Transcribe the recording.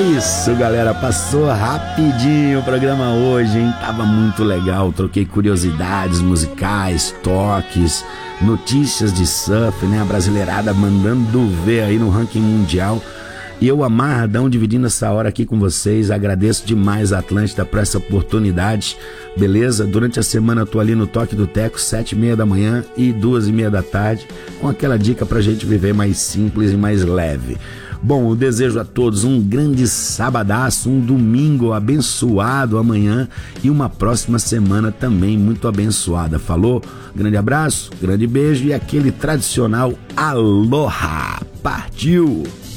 isso, galera, passou rapidinho o programa hoje, hein? Tava muito legal, troquei curiosidades musicais, toques, notícias de surf, né? A brasileirada mandando ver aí no ranking mundial. E eu amarradão dividindo essa hora aqui com vocês. Agradeço demais a Atlântida por essa oportunidade, beleza? Durante a semana eu tô ali no Toque do Teco, 7h30 da manhã e 2h30 da tarde, com aquela dica pra gente viver mais simples e mais leve. Bom, eu desejo a todos um grande sabadaço, um domingo abençoado amanhã e uma próxima semana também muito abençoada. Falou? Grande abraço, grande beijo e aquele tradicional aloha. Partiu!